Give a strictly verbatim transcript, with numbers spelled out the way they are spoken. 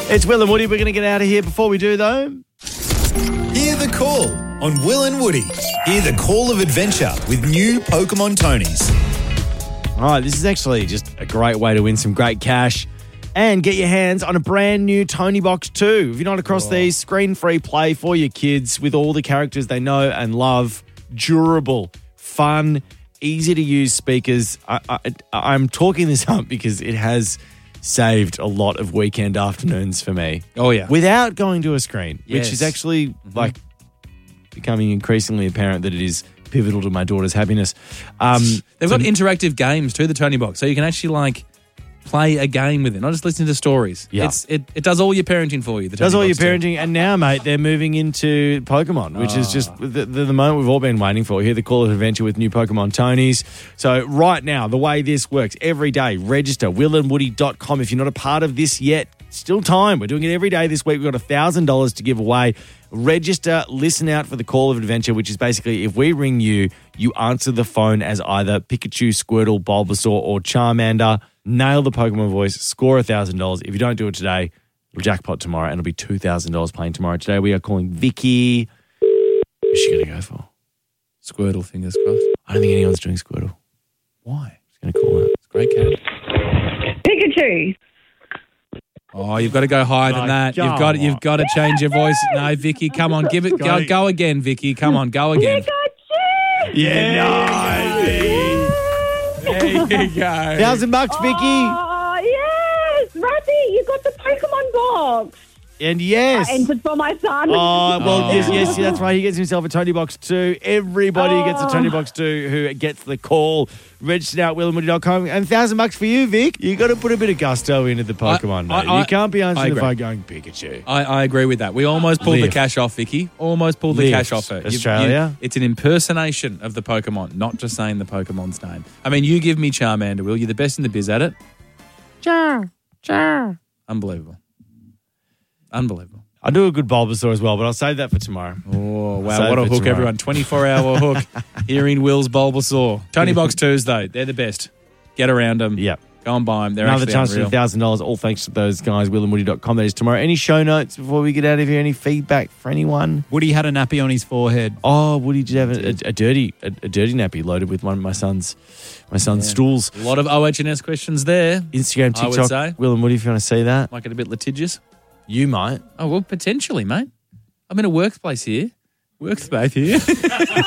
It's Will and Woody. We're going to get out of here. Before we do, though... Hear the call on Will and Woody. Hear the call of adventure with new Pokemon Tonys. All right, this is actually just a great way to win some great cash and get your hands on a brand new Tony Box two. If you're not across these, screen-free play for your kids with all the characters they know and love. Durable, fun, easy-to-use speakers. I, I, I'm talking this up because it has saved a lot of weekend afternoons for me. Oh, yeah. Without going to a screen, Yes. which is actually like becoming increasingly apparent that it is pivotal to my daughter's happiness. Um, They've got interactive games too, the Tony Box, so you can actually like play a game with it, not just listen to stories. Yeah. It's, it, it does all your parenting for you. The does Tony all your Box too. parenting, and now, mate, they're moving into Pokemon, which is just the, the, the moment we've all been waiting for. Hear the call of adventure with new Pokemon Tonys. So right now, the way this works, every day, register will and woody dot com. If you're not a part of this yet, still time. We're doing it every day this week. We've got one thousand dollars to give away. Register, listen out for the call of adventure, which is basically if we ring you, you answer the phone as either Pikachu, Squirtle, Bulbasaur, or Charmander. Nail the Pokemon voice, score one thousand dollars. If you don't do it today, we'll jackpot tomorrow, and it'll be two thousand dollars playing tomorrow. Today we are calling Vicky. Who's she going to go for? Squirtle, fingers crossed. I don't think anyone's doing Squirtle. Why? She's going to call her. It's a great cat. Pikachu. Oh, you've got to go higher than Oh, that. You've come got to, you've on. got to change your voice. No, Vicky, come on, give it. Go, go again, Vicky. Come on, go again. Pikachu. Yeah, nice. There you go. Thousand bucks, Vicky. Oh, yes. Ratty, you got the Pokemon box. And yes. I entered for my son. Oh, well, Oh. yes, yes, that's right. He gets himself a Tony Box two. Everybody Oh. gets a Tony Box two who gets the call. Register now at will and woody dot com. And one thousand bucks for you, Vic. You got to put a bit of gusto into the Pokemon, I- mate. I- you can't be I answering the agree. phone going, Pikachu. I, I agree with that. We almost pulled the Lift. cash off, Vicky. Almost pulled the Lift. cash off her. You've- Australia. you- it's an impersonation of the Pokemon, not just saying the Pokemon's name. I mean, you give me Charmander, Will. You're the best in the biz at it. Char, char. Unbelievable. Unbelievable. I do a good Bulbasaur as well, but I'll save that for tomorrow. Oh, wow. Save What a for hook, tomorrow. everyone. twenty-four hour hook here in Will's Bulbasaur. Tony Box twos, though. They're the best. Get around them. Yep. Go and buy them. They're Another actually chance for unreal. one thousand dollars, all thanks to those guys, will and woody dot com. That is tomorrow. Any show notes before we get out of here? Any feedback for anyone? Woody had a nappy on his forehead. Oh, Woody did have a, a, a dirty a, a dirty nappy loaded with one of my son's my son's stools. A lot of O H and S questions there. Instagram, I would TikTok, say. Will and Woody, if you want to see that. Might get a bit litigious. You might. Oh, well, potentially, mate. I'm in a workplace here. Workspace here.